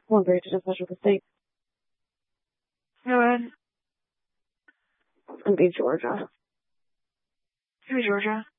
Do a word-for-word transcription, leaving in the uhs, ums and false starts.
Well, great to just measure the state. Go ahead. It's gonna be Georgia. Who's Georgia?